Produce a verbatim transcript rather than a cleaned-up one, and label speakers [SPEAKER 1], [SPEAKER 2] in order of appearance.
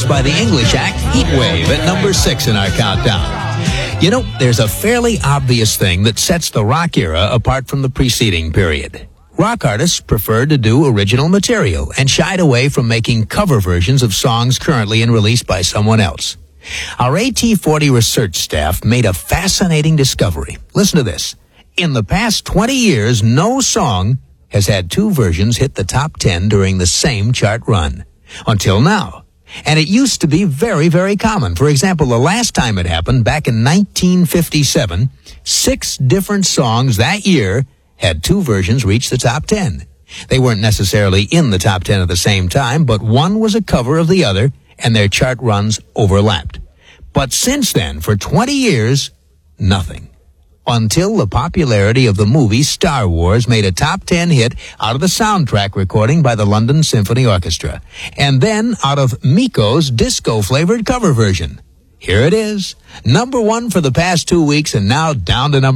[SPEAKER 1] Dance by the English act Heatwave at number six in our countdown. You know, there's a fairly obvious thing that sets the rock era apart from the preceding period. Rock artists preferred to do original material and shied away from making cover versions of songs currently in release by someone else. Our A T forty research staff made a fascinating discovery. Listen to this. In the past twenty years, no song has had two versions hit the top ten during the same chart run. Until now. And it used to be very, very common. For example, the last time it happened, back in nineteen fifty-seven, six different songs that year had two versions reach the top ten. They weren't necessarily in the top ten at the same time, but one was a cover of the other, and their chart runs overlapped. But since then, for twenty years, nothing. Until the popularity of the movie Star Wars made a top ten hit out of the soundtrack recording by the London Symphony Orchestra, and then out of Miko's disco-flavored cover version. Here it is, number one for the past two weeks, and now down to number